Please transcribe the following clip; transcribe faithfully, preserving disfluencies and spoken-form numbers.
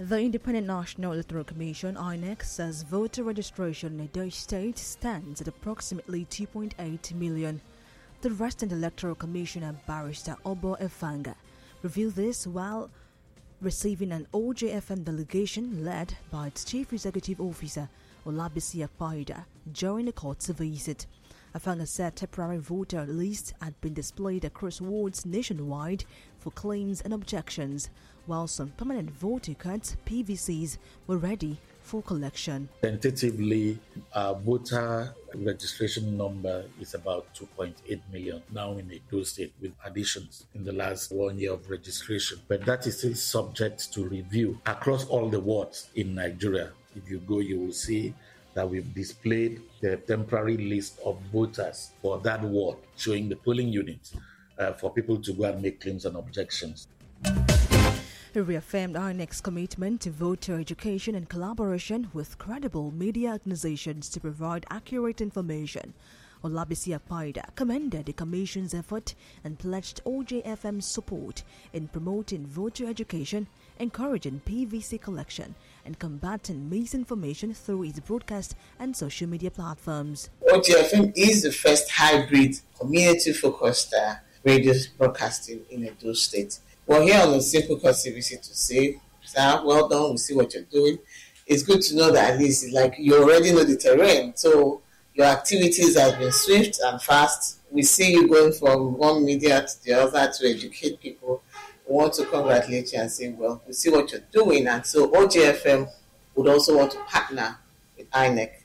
The Independent National Electoral Commission (I N E C) says voter registration in Edo State stands at approximately two point eight million. The Resident Electoral Commissioner Barrister Obo Efanga revealed this while receiving an O J F M delegation led by its Chief Executive Officer Olabisi Akpaida during the court's visit. Afanga said temporary voter lists had been displayed across wards nationwide for claims and objections, while some permanent voter cards, P V Cs, were ready for collection. Tentatively, our voter registration number is about two point eight million now in Edo State, with additions in the last one year of registration. But that is still subject to review across all the wards in Nigeria. If you go, you will see that we've displayed the temporary list of voters for that ward, showing the polling units uh, for people to go and make claims and objections. He reaffirmed I N E C's commitment to voter education and collaboration with credible media organizations to provide accurate information. Olabisi Akpaida commended the Commission's effort and pledged O J F M's support in promoting voter education, encouraging P V C collection, and combating misinformation through its broadcast and social media platforms. O J F M is the first hybrid community-focused uh, radio broadcasting in Edo State. We're here on a simple courtesy visit to say, sir, well done, we see what you're doing. It's good to know that at least it's like you already know the terrain, so your activities have been swift and fast. We see you going from one media to the other to educate people. We want to congratulate you and say, well, we see what you're doing. And so O J F M would also want to partner with I N E C